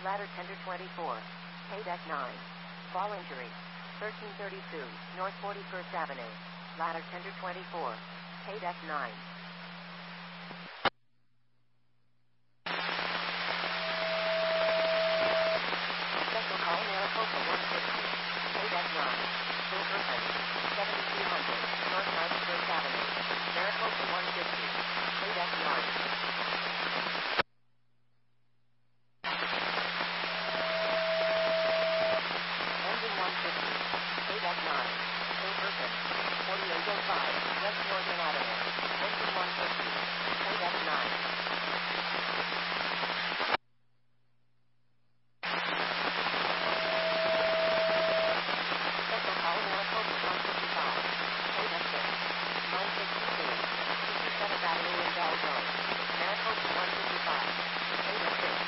Ladder tender 24. Paydeck 9. Fall injury. 1332 North 41st Avenue. Ladder tender 24. Paydeck 9. Special call Maricopa 150. Paydeck 9. Bill Griffin. 7200 North 91st Avenue. Maricopa 150. Paydeck 9. Paydeck 9. Bill Griffin. 4805 West Northern Avenue. Engine 150. Paydeck 9. Special call Maricopa 155. Paydeck 6. 962 57th Avenue in Bell Road. Maricopa 155. Paydeck 6.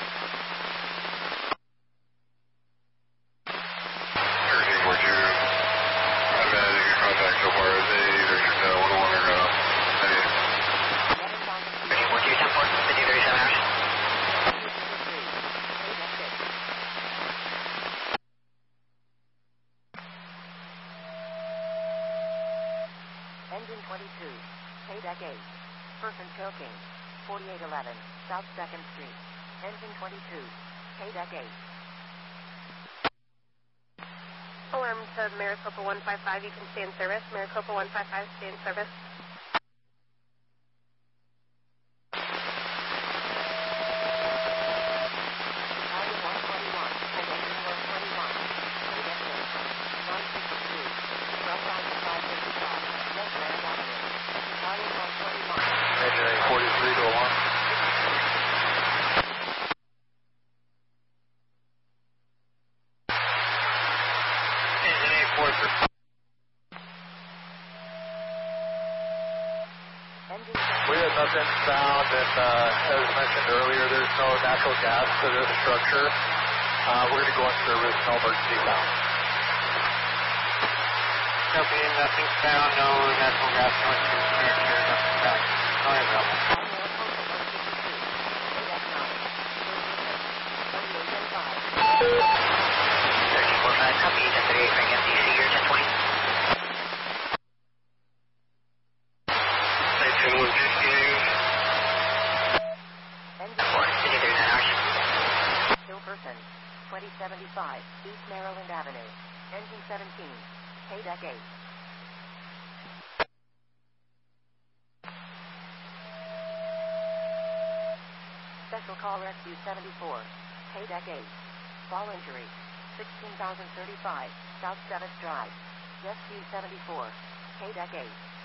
Engine 22. Paydeck 8. Person choking. 4811 South 2nd Street. Engine 22. Paydeck 8. Alarm to Maricopa 155, you can stay in service. Maricopa 155, stay in service. Ladder 121 and engine 121. Paydeck 6. 962 South 555 West Grand Avenue. Ladder 121. Engine 43 to alarm. We had nothing found, and as mentioned earlier, there's no natural gas to this structure. We're going to go in service, no emergency found. Copy, nothing found, no natural gas going through the structure, nothing found. No available. Copy, 1038, bring MDC here, 1020. Bill Griffin. 2075 East Maryland Avenue. Engine 17. Paydeck 8. Special call Rescue 74. Paydeck 8. Fall injury. 16,035 South 7th Drive. Rescue 74. Paydeck 8.